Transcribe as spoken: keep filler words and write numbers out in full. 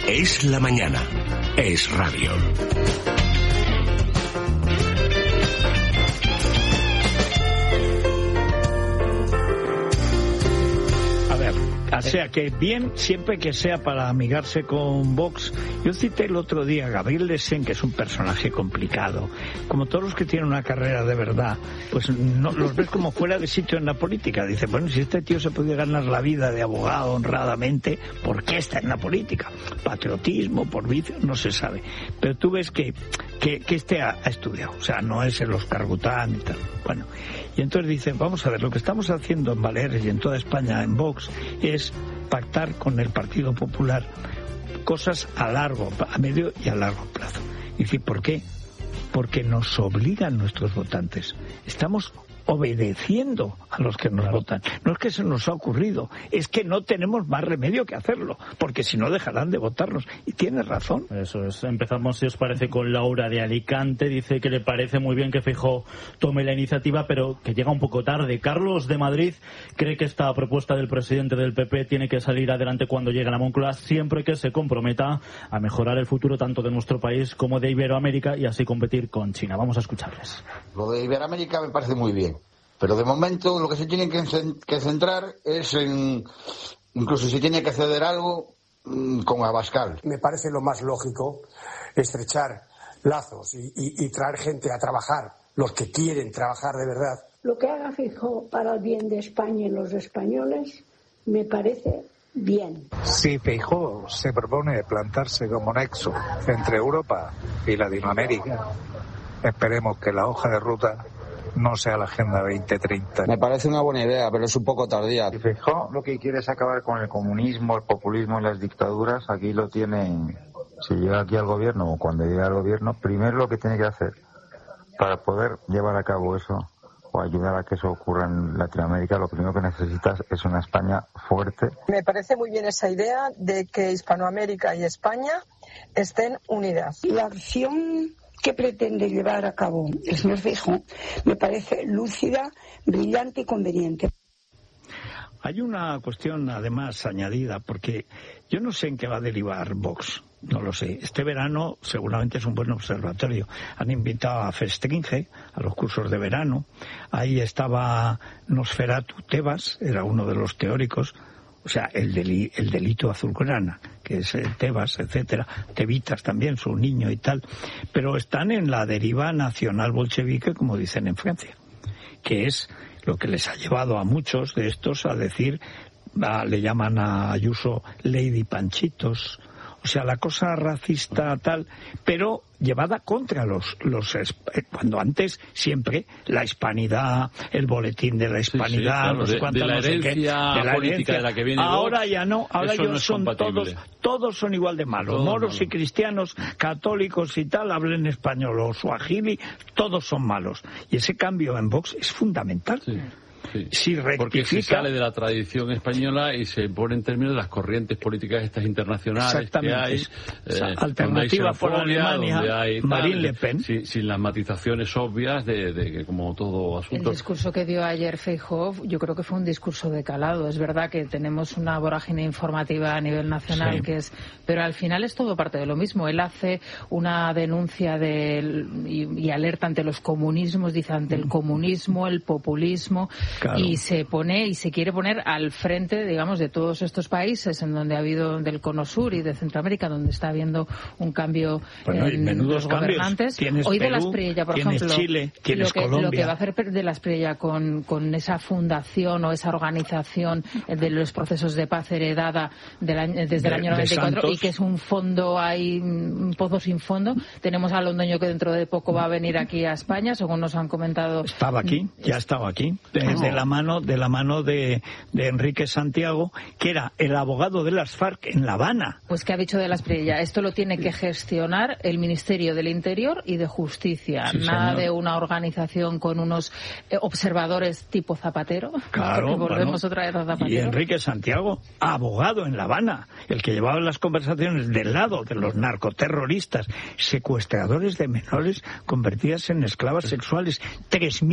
Es la mañana. Es radio. O sea que bien, siempre que sea para amigarse con Vox. Yo cité el otro día a Gabriel Lesén, que es un personaje complicado. Como todos los que tienen una carrera de verdad, pues no los ves como fuera de sitio en la política. Dice, bueno, si este tío se podía ganar la vida de abogado honradamente, ¿por qué está en la política? Patriotismo, por vicio, no se sabe. Pero tú ves que, que, que este ha, ha estudiado, o sea, no es el Oscar Gután y tal. Bueno, y entonces dicen, vamos a ver, lo que estamos haciendo en Baleares y en toda España, en Vox, es pactar con el Partido Popular cosas a largo, a medio y a largo plazo. Y decir, ¿por qué? Porque nos obligan nuestros votantes. Estamos obedeciendo a los que nos votan. No es que se nos ha ocurrido, es que no tenemos más remedio que hacerlo, porque si no dejarán de votarnos. Y tiene razón. Eso es. Empezamos, si os parece, con Laura de Alicante. Dice que le parece muy bien que Feijóo tome la iniciativa, pero que llega un poco tarde. Carlos de Madrid cree que esta propuesta del presidente del P P tiene que salir adelante cuando llegue a la Moncloa, siempre que se comprometa a mejorar el futuro tanto de nuestro país como de Iberoamérica y así competir con China. Vamos a escucharles. Lo de Iberoamérica me parece muy bien. Pero de momento lo que se tiene que centrar es en, incluso si tiene que ceder algo, con Abascal. Me parece lo más lógico estrechar lazos y, y, y traer gente a trabajar, los que quieren trabajar de verdad. Lo que haga Feijóo para el bien de España y los españoles me parece bien. Si Feijóo se propone plantarse como nexo entre Europa y Latinoamérica, esperemos que la hoja de ruta no sea la Agenda veinte treinta. Me parece una buena idea, pero es un poco tardía. Si Feijóo lo que quiere es acabar con el comunismo, el populismo y las dictaduras, aquí lo tiene. Si llega aquí al gobierno o cuando llegue al gobierno, primero lo que tiene que hacer para poder llevar a cabo eso o ayudar a que eso ocurra en Latinoamérica, lo primero que necesitas es una España fuerte. Me parece muy bien esa idea de que Hispanoamérica y España estén unidas. La acción que pretende llevar a cabo el señor Feijóo me parece lúcida, brillante y conveniente. Hay una cuestión además añadida, porque yo no sé en qué va a derivar Vox, no lo sé. Este verano seguramente es un buen observatorio. Han invitado a Festringe, a los cursos de verano. Ahí estaba Nosferatu Tebas, era uno de los teóricos. O sea, el, deli, el delito azulgrana, que es el Tebas, etcétera, Tevitas también, su niño y tal, pero están en la deriva nacional bolchevique, como dicen en Francia, que es lo que les ha llevado a muchos de estos a decir, a, le llaman a Ayuso Lady Panchitos, o sea, la cosa racista tal, pero llevada contra los, los cuando antes siempre la hispanidad, el boletín de la hispanidad, sí, sí, claro, no sé cuántas, de, de la herencia no sé qué, de la política herencia. de la que viene ahora Vox, ya no, ahora ellos no son todos, todos son igual de malos, todos moros malos. Y cristianos, católicos y tal, hablen español o suajili, todos son malos. Y ese cambio en Vox es fundamental. Sí. Sí, si porque se sale de la tradición española y se pone en términos de las corrientes políticas estas internacionales que hay, eh, alternativa hay por Alemania, hay, Marine Le Pen, sin, sin las matizaciones obvias de, de que como todo asunto. El discurso que dio ayer Feijóo, yo creo que fue un discurso de calado. Es verdad que tenemos una vorágine informativa a nivel nacional, sí. que es, pero al final es todo parte de lo mismo. Él hace una denuncia de, y, y alerta ante los comunismos, dice ante el comunismo, el populismo. Claro. Y se pone y se quiere poner al frente, digamos, de todos estos países en donde ha habido del Cono Sur y de Centroamérica, donde está habiendo un cambio bueno, en los gobernantes. Hoy Perú, de la Espriella, por tienes ejemplo, Chile, tienes lo, que, Colombia. lo que va a hacer de la Espriella con, con esa fundación o esa organización de los procesos de paz heredada del año, desde de, el año noventa y cuatro y que es un fondo, hay un pozo sin fondo. Tenemos a Londoño que dentro de poco va a venir aquí a España, según nos han comentado. Estaba aquí, ya estaba aquí, desde la mano de la mano de, de Enrique Santiago, que era el abogado de las FARC en La Habana. Pues que ha dicho de la Espriella, esto lo tiene que gestionar el Ministerio del Interior y de Justicia, sí, nada señor. De una organización con unos eh, observadores tipo Zapatero, claro, porque volvemos bueno, otra vez a Zapatero. Y Enrique Santiago, abogado en La Habana, el que llevaba las conversaciones del lado de los narcoterroristas, secuestradores de menores convertidas en esclavas sexuales, tres